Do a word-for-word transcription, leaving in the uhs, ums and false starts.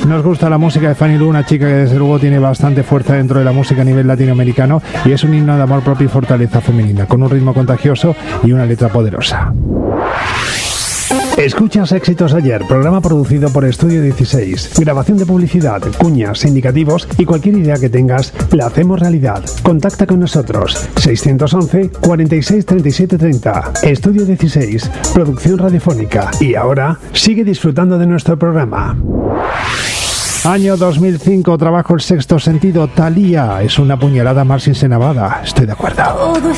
Nos gusta la música de Fanny Lu, una chica que desde luego tiene bastante fuerza dentro de la música a nivel latinoamericano y es un himno de amor propio y fortaleza femenina, con un ritmo contagioso y una letra poderosa. Escuchas Éxitos Ayer, programa producido por Estudio dieciséis. Grabación de publicidad, cuñas, indicativos y cualquier idea que tengas, la hacemos realidad. Contacta con nosotros. seiscientos once, cuarenta y seis, treinta y siete, treinta. Estudio dieciséis, producción radiofónica. Y ahora, sigue disfrutando de nuestro programa. Año dos mil cinco, trabajo El Sexto Sentido. Thalía es una puñalada más sin Nevada. Estoy de acuerdo. Todo